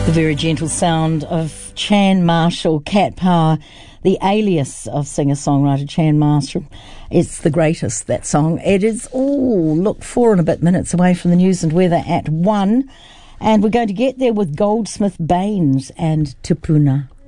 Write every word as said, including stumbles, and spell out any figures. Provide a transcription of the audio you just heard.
The very gentle sound of Chan Marshall, Cat Power, the alias of singer-songwriter Chan Marshall. It's the greatest, that song. It is, oh, look, four and a bit minutes away from the news and weather at one. And we're going to get there with Goldsmith Baines and Tupuna.